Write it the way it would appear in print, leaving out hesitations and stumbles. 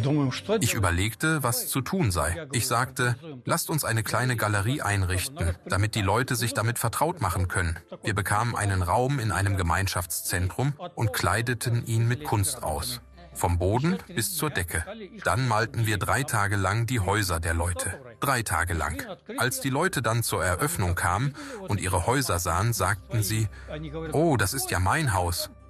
Ich überlegte, was zu tun sei. Ich sagte, lasst uns eine kleine Galerie einrichten, damit die Leute sich damit vertraut machen können. Wir bekamen einen Raum in einem Gemeinschaftszentrum und kleideten ihn mit Kunst aus. Vom Boden bis zur Decke. Dann malten wir 3 Tage lang die Häuser der Leute. 3 Tage lang. Als die Leute dann zur Eröffnung kamen und ihre Häuser sahen, sagten sie, oh, das ist ja mein Haus.